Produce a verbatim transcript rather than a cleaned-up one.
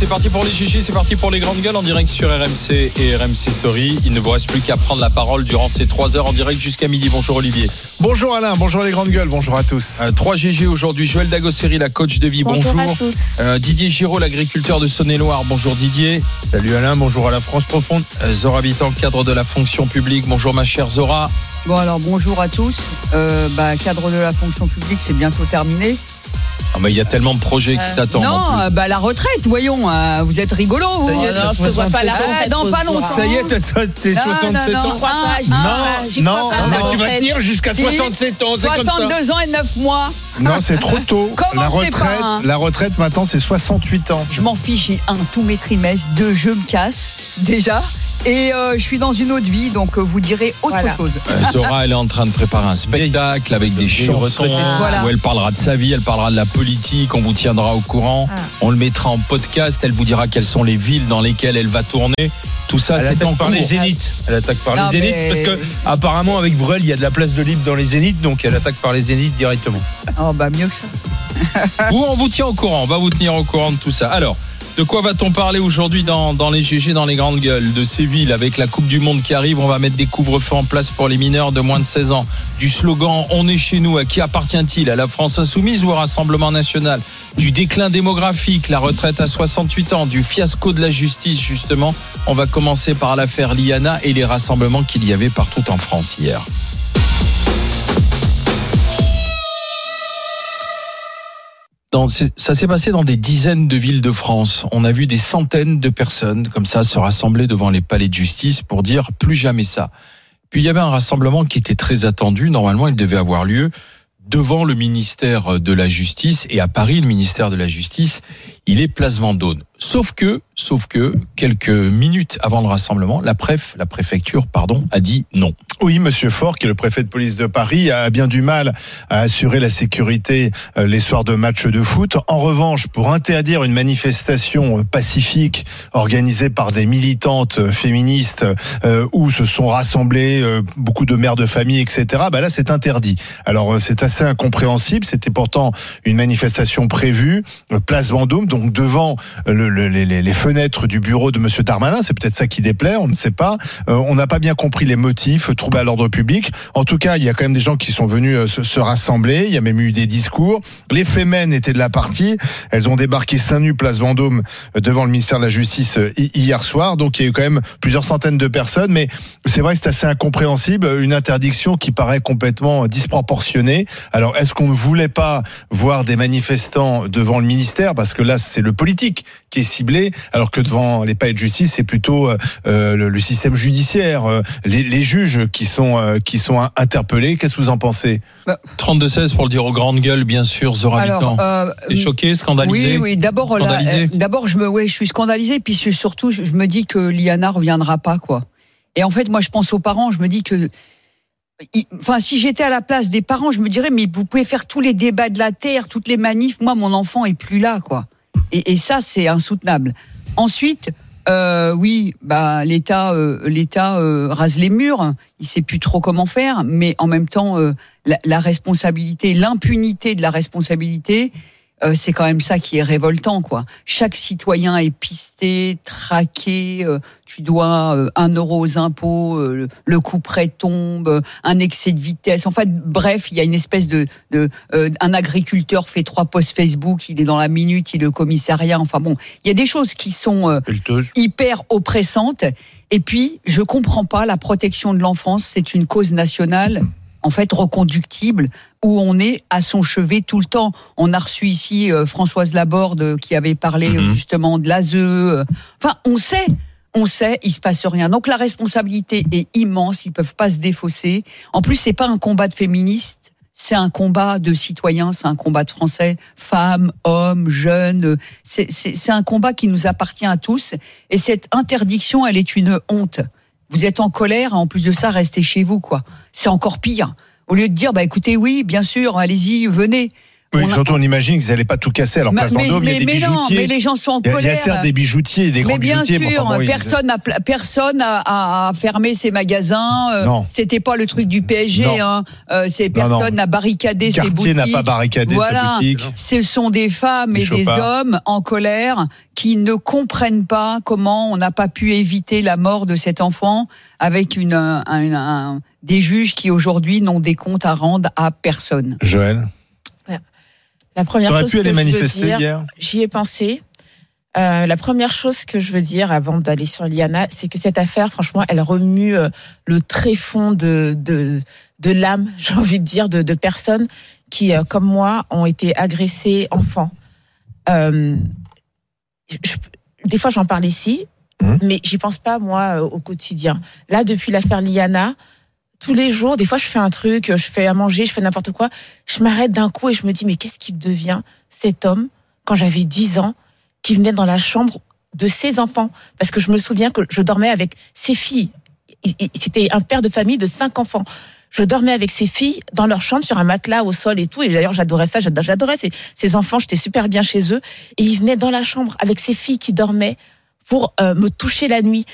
c'est parti pour les G G, c'est parti pour les grandes gueules en direct sur R M C et R M C Story. Il ne vous reste plus qu'à prendre la parole durant ces trois heures en direct jusqu'à midi. Bonjour Olivier. Bonjour Alain, bonjour les grandes gueules, bonjour à tous. Euh, trois G G aujourd'hui, Joël Dagosseri, la coach de vie, bonjour. Bonjour à tous. Euh, Didier Giraud, l'agriculteur de Saône-et-Loire, bonjour Didier. Salut Alain, bonjour à la France profonde. Euh, Zora Habitant, cadre de la fonction publique, bonjour ma chère Zora. Bon alors bonjour à tous, euh, bah, cadre de la fonction publique c'est bientôt terminé. Ah bah il y a tellement de projets Euh, qui t'attendent. Non, euh, bah la retraite, voyons, euh, vous êtes rigolo vous. Oh, non, je ne vois pas la Ah, retraite. dans pas longtemps. Ça y est, t'as, t'as Non, soixante-sept non, non. ans. Je crois pas, j'y Non, crois pas, j'y non, crois pas, non, la Tu vas retraite. tenir jusqu'à Si. soixante-sept ans, c'est comme ça. soixante-deux ans et neuf mois. Non, c'est trop tôt. Comment la c'est retraite, pas, hein la retraite maintenant c'est soixante-huit ans. Je m'en fiche, j'ai un tous mes trimestres, deux je me casse déjà. Et euh, je suis dans une autre vie, donc euh, vous direz autre Voilà. chose. Euh, Zora, elle est en train de préparer un spectacle avec des Vieille chansons retraitée. Voilà. où elle parlera de sa vie, elle parlera de la politique, on vous tiendra au courant, Ah. on le mettra en podcast, elle vous dira quelles sont les villes dans lesquelles elle va tourner. Tout ça, Elle c'est en attaque par cours. les zéniths. Elle attaque par Non, les zéniths mais- parce que apparemment avec Bruel il y a de la place de libre dans les zéniths, donc elle attaque par les zéniths directement. Oh bah mieux que ça. Vous, on vous tient au courant, on va vous tenir au courant de tout ça. Alors, de quoi va-t-on parler aujourd'hui dans, dans les G G, dans les grandes gueules? De ces villes, avec la Coupe du Monde qui arrive, on va mettre des couvre-feux en place pour les mineurs de moins de seize ans. Du slogan « On est chez nous », à qui appartient-il? À la France Insoumise ou au Rassemblement National? Du déclin démographique, la retraite à soixante-huit ans, du fiasco de la justice justement. On va commencer par l'affaire Liana et les rassemblements qu'il y avait partout en France hier. Dans, ça s'est passé dans des dizaines de villes de France. On a vu des centaines de personnes comme ça se rassembler devant les palais de justice pour dire plus jamais ça. Puis il y avait un rassemblement qui était très attendu. Normalement, il devait avoir lieu devant le ministère de la Justice. Et à Paris, le ministère de la Justice, il est place Vendôme. Sauf que, sauf que, quelques minutes avant le rassemblement, la préf, la préfecture, pardon, a dit non. Oui, Monsieur Faure, qui est le préfet de police de Paris, a bien du mal à assurer la sécurité les soirs de matchs de foot. En revanche, pour interdire une manifestation pacifique organisée par des militantes féministes euh, où se sont rassemblés euh, beaucoup de mères de famille, et cetera, bah là, c'est interdit. Alors, c'est assez incompréhensible. C'était pourtant une manifestation prévue, place Vendôme, donc devant le, le, les, les fenêtres du bureau de Monsieur Darmanin. C'est peut-être ça qui déplaît, on ne sait pas. Euh, on n'a pas bien compris les motifs, trouble à l'ordre public. En tout cas, il y a quand même des gens qui sont venus se, se rassembler. Il y a même eu des discours. Les Femen étaient de la partie. Elles ont débarqué seins nus place Vendôme devant le ministère de la Justice hier soir. Donc, il y a eu quand même plusieurs centaines de personnes. Mais c'est vrai que c'est assez incompréhensible. Une interdiction qui paraît complètement disproportionnée. Alors, est-ce qu'on ne voulait pas voir des manifestants devant le ministère? Parce que là, c'est le politique qui est ciblé, alors que devant les palais de justice, c'est plutôt euh, le, le système judiciaire, euh, les, les juges qui sont euh, qui sont interpellés. Qu'est-ce que vous en pensez? trente-deux seize pour le dire aux grandes gueules, bien sûr, Zora Habitant. euh, T'es choqué, scandalisé? Oui, oui. D'abord, là, Scandalisé euh, d'abord, je me, ouais, je suis scandalisée. Puis je- surtout, je, je me dis que Liana reviendra pas, quoi. Et en fait, moi, je pense aux parents. Je me dis que, il- enfin, si j'étais à la place des parents, je me dirais, mais vous pouvez faire tous les débats de la terre, toutes les manifs. Moi, mon enfant est plus là, quoi. Et, et ça, c'est insoutenable. Ensuite, euh, oui, bah l'État, euh, l'État euh, rase les murs. Il sait plus trop comment faire, mais en même temps, euh, la, la responsabilité, l'impunité de la responsabilité, euh, c'est quand même ça qui est révoltant, quoi. Chaque citoyen est pisté, traqué. Euh, tu dois euh, un euro aux impôts, euh, le, le coup près tombe, euh, un excès de vitesse. En fait, bref, il y a une espèce de, de euh, un agriculteur fait trois posts Facebook, il est dans la minute, il est au commissariat. Enfin bon, il y a des choses qui sont euh, hyper oppressantes. Et puis, je comprends pas, la protection de l'enfance, c'est une cause nationale, en fait, reconductible, où on est à son chevet tout le temps. On a reçu ici euh, Françoise Laborde euh, qui avait parlé Mmh. euh, justement de l'A S E. euh. Enfin, on sait, on sait, il se passe rien. Donc la responsabilité est immense, ils peuvent pas se défausser. En plus, c'est pas un combat de féministes, c'est un combat de citoyens, c'est un combat de Français, femmes, hommes, jeunes. C'est, c'est, c'est un combat qui nous appartient à tous. Et cette interdiction, elle est une honte. Vous êtes en colère, en plus de ça, restez chez vous, quoi. C'est encore pire. Au lieu de dire, bah écoutez, oui, bien sûr, allez-y, venez. Oui, on a- surtout on imagine qu'ils n'allaient pas tout casser. Alors, mais, place Vendôme, il y a des mais non, bijoutiers. mais les gens sont en Il y a- colère. il y a certes des bijoutiers, des grands Mais bien bijoutiers. sûr, enfin, bon, ils- personne n'a personne a, a, a fermé ses magasins. euh, Non. C'était pas le truc du P S G. Non. Hein. Euh, c'est Non, non. personne n'a barricadé ses Cartier boutiques. n'a pas barricadé Voilà. sa boutique. Ce sont des femmes Les et des Chopard. hommes en colère qui ne comprennent pas comment on n'a pas pu éviter la mort de cet enfant avec une, un, un, des juges qui aujourd'hui n'ont des comptes à rendre à personne. Joël, La première t'aurais chose pu que aller je veux manifester dire, hier? j'y ai pensé. Euh, la première chose que je veux dire avant d'aller sur Liana, c'est que cette affaire, franchement, elle remue euh, le tréfonds de de de l'âme, j'ai envie de dire, de, de personnes qui, euh, comme moi, ont été agressées enfants. Euh, je, des fois, j'en parle ici, Mmh. mais j'y pense pas moi euh, au quotidien. Là, depuis l'affaire Liana, tous les jours, des fois, je fais un truc, je fais à manger, je fais n'importe quoi, je m'arrête d'un coup et je me dis, mais qu'est-ce qu'il devient, cet homme, quand j'avais dix ans, qui venait dans la chambre de ses enfants? Parce que je me souviens que je dormais avec ses filles. C'était un père de famille de cinq enfants. Je dormais avec ses filles dans leur chambre, sur un matelas au sol et tout. Et d'ailleurs, j'adorais ça, j'adorais ces, ces enfants, j'étais super bien chez eux. Et il venait dans la chambre avec ses filles qui dormaient pour euh, me toucher la nuit.